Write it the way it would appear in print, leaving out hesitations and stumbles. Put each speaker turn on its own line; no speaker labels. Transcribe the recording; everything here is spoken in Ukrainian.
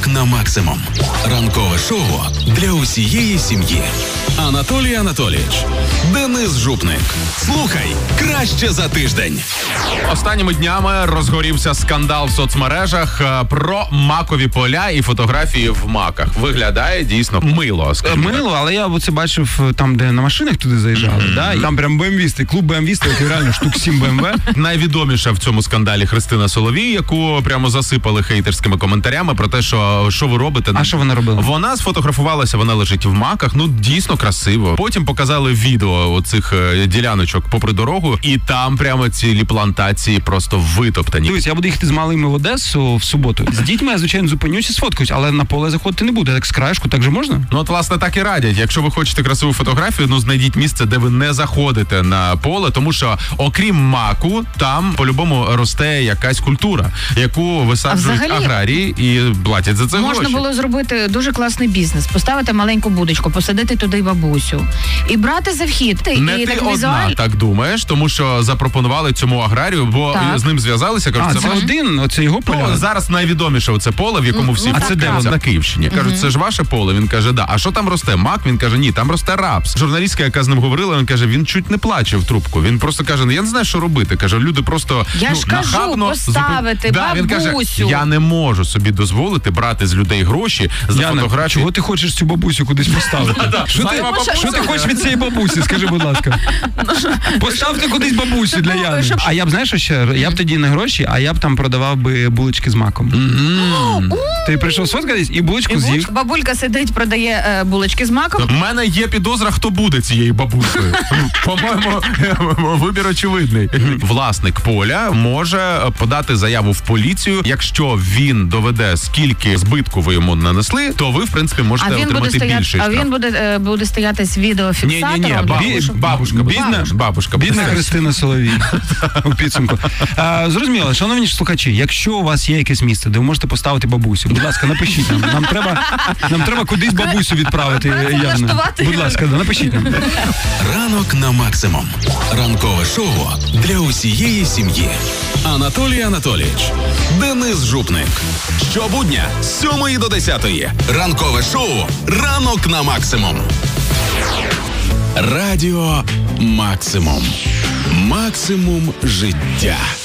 Ранок на максимум. Ранкове шоу для усієї сім'ї. Анатолій Анатолійович, Денис Жупник. Слухай краще за тиждень.
Останніми днями розгорівся скандал в соцмережах про макові поля і фотографії в маках. Виглядає дійсно мило.
Мило, але я оце бачив там, де на машинах туди заїжджали, да? І там прям БМВісти, клуб БМВісти, який реально штук 7 БМВ.
Найвідоміша в цьому скандалі Христина Соловій, яку прямо засипали хейтерськими коментарями про те, що ви робите.
А що вона робила?
Вона сфотографувалася, вона лежить в маках, ну дійсно красиво. Потім показали відео оцих діляночок попри дорогу, і там прямо цілі плантації просто витоптані.
Дивись, я буду їхати з малими в Одесу в суботу. З дітьми я, звичайно, зупинюся, сфоткаюсь, але на поле заходити не буду. Так з краєшку, так же можна?
Ну, от, власне, так і радять. Якщо ви хочете красиву фотографію, ну, знайдіть місце, де ви не заходите на поле, тому що, окрім маку, там, по-любому, росте якась культура, яку висаджують аграрії і платять за це гроші.
Можна було зробити дуже класний бізнес, поставити маленьку будочку, посадити туди бабусю і брати за вхід.
Не
і
ти
так
одна так думаєш, тому що запропонували цьому аграрію, бо з ним зв'язалися, кажуть,
це один, оце його поля?
Ну, зараз найвідоміше оце поле, в якому всі...
А це де воно?
На Київщині. Кажуть, це ж ваше поле? Він каже, да. А що там росте? Мак? Він каже, ні, там росте рапс. Журналістка, яка з ним говорила, він каже, він чуть не плаче в трубку. Він просто каже, я не знаю, що робити. Каже, люди просто
я ж кажу, поставити бабусю.
Він каже, я не можу собі дозволити брати з людей гроші за фотографії.
Чого ти хочеш цю бабусю кудись поставити? Що ти хочеш від цієї бабусі, скажи, будь ласка. Поставте кудись бабусю для Яни. А я б, знаєш, що ще? Я б тоді не гроші, а я б там продавав би булочки з маком. Ти прийшов сфоткатись і булочку з'їв.
Бабулька сидить, продає булочки з маком.
У мене є підозра, хто буде цією бабусею. По-моєму, вибір очевидний. Власник поля може подати заяву в поліцію. Якщо він доведе, скільки збитку ви йому нанесли, то ви, в принципі, можете отримати більший штраф.
А він буде стояти з відеофіксатором.
Бабушка.
Бідна Христина Соловій у підсумку. Зрозуміло, шановні слухачі, якщо у вас є якесь місце, де ви можете поставити бабусю, будь ласка, напишіть нам. Нам треба кудись бабусю відправити. Явно. Будь ласка, напишіть нам.
Ранок на максимум. Ранкове шоу для усієї сім'ї. Анатолій Анатолійович, Денис Жупник. Щобудня з 7 до 10. Ранкове шоу «Ранок на максимум». Радіо Максимум. Максимум життя.